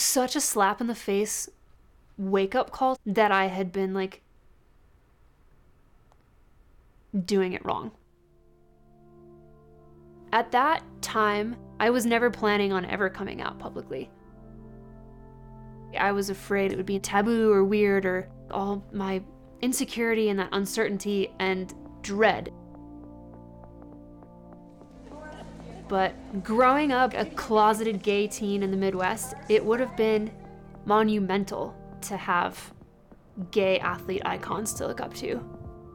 such a slap in the face wake up call that I had been like doing it wrong. At that time, I was never planning on ever coming out publicly. I was afraid it would be taboo or weird, or all my insecurity and that uncertainty and dread. But growing up a closeted gay teen in the Midwest, it would have been monumental to have gay athlete icons to look up to.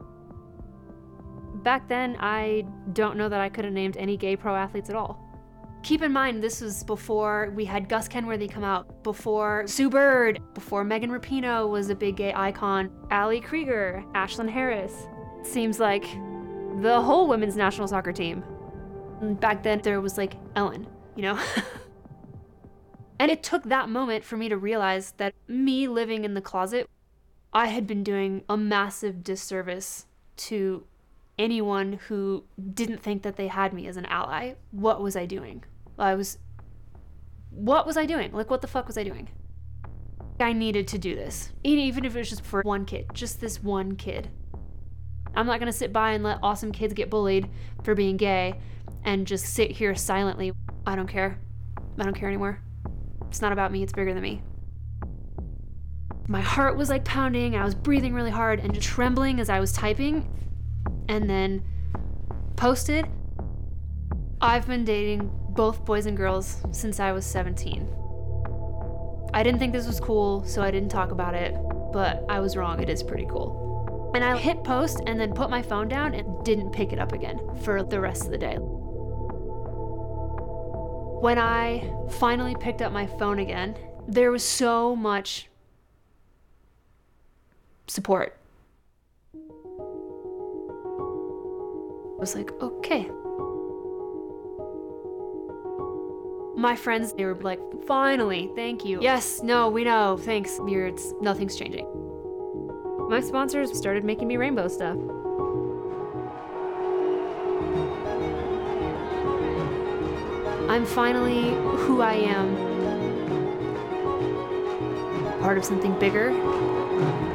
Back then, I don't know that I could have named any gay pro athletes at all. Keep in mind, this was before we had Gus Kenworthy come out, before Sue Bird, before Megan Rapinoe was a big gay icon, Ali Krieger, Ashlyn Harris. It seems like the whole women's national soccer team. And back then, there was like Ellen, you know? And it took that moment for me to realize that me living in the closet, I had been doing a massive disservice to anyone who didn't think that they had me as an ally. What was I doing? What was I doing? Like, what the fuck was I doing? I needed to do this. Even if it was just for one kid, just this one kid. I'm not gonna sit by and let awesome kids get bullied for being gay and just sit here silently. I don't care. I don't care anymore. It's not about me, it's bigger than me. My heart was like pounding, I was breathing really hard and just trembling as I was typing, and then posted, I've been dating both boys and girls since I was 17. I didn't think this was cool, so I didn't talk about it, but I was wrong, it is pretty cool. And I hit post and then put my phone down and didn't pick it up again for the rest of the day. When I finally picked up my phone again, there was so much support. I was like, okay. My friends, they were like, finally, thank you. Yes, no, we know, thanks. Nothing's changing. My sponsors started making me rainbow stuff. I'm finally who I am. Part of something bigger.